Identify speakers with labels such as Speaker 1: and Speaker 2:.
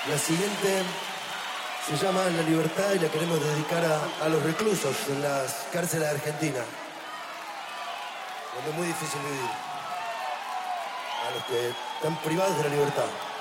Speaker 1: La siguiente se llama La Libertad y la queremos dedicar a los reclusos en las cárceles de Argentina, donde es muy difícil vivir, a los que están privados de la libertad.